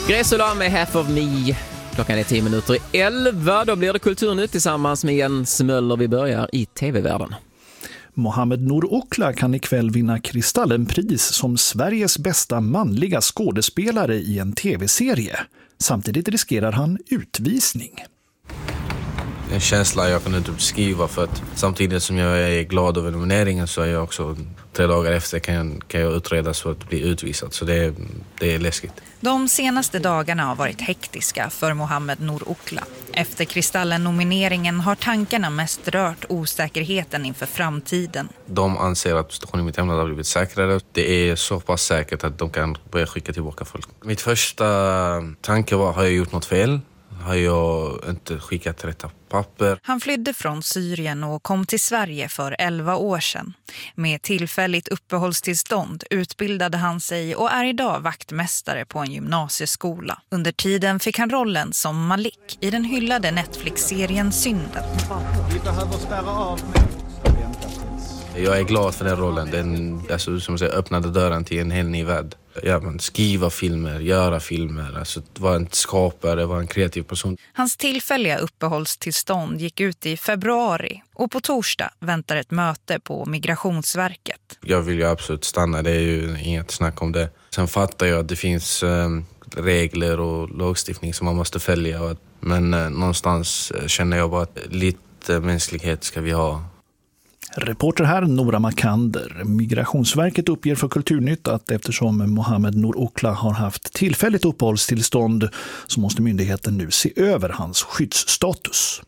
Gräsola med Half of Me. Klockan är 10:11. Då blir det Kulturnytt tillsammans med Jens Möller. Vi börjar i tv-världen. Mohamed Nour Okhla kan ikväll vinna Kristallenpris som Sveriges bästa manliga skådespelare i en tv-serie. Samtidigt riskerar han utvisning. En känsla jag kan inte beskriva, för att samtidigt som jag är glad över nomineringen så är jag också 3 dagar efter kan jag utredas för att bli utvisad. Så det är läskigt. De senaste dagarna har varit hektiska för Mohamed Nour Okhla. Efter Kristallen-nomineringen har tankarna mest rört osäkerheten inför framtiden. De anser att situationen i mitt hemland har blivit säkrare. Det är så pass säkert att de kan börja skicka tillbaka folk. Mitt första tanke var, har jag gjort något fel? Har jag inte skickat rätta papper? Han flydde från Syrien och kom till Sverige för 11 år sedan. Med tillfälligt uppehållstillstånd utbildade han sig och är idag vaktmästare på en gymnasieskola. Under tiden fick han rollen som Malik i den hyllade Netflix-serien Synden. Vi behöver spärra av. Jag är glad för den rollen. Den som säger, öppnade dörren till en hel ny värld. Skriva filmer, göra filmer, vara en skapare, vara en kreativ person. Hans tillfälliga uppehållstillstånd gick ut i februari och på torsdag väntar ett möte på Migrationsverket. Jag vill ju absolut stanna, det är ju inget snack om det. Sen fattar jag att det finns regler och lagstiftning som man måste följa. Men någonstans känner jag bara att lite mänsklighet ska vi ha. Reporter här Nora Makander. Migrationsverket uppger för Kulturnytt att eftersom Mohamed Nour Okhla har haft tillfälligt uppehållstillstånd så måste myndigheten nu se över hans skyddsstatus.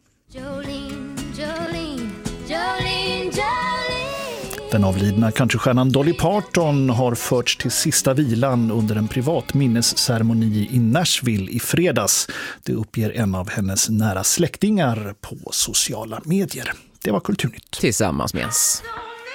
Den avlidna countrystjärnan Dolly Parton har förts till sista vilan under en privat minnesceremoni i Nashville i fredags. Det uppger en av hennes nära släktingar på sociala medier. Det var Kulturnytt. Tillsammans med Jens.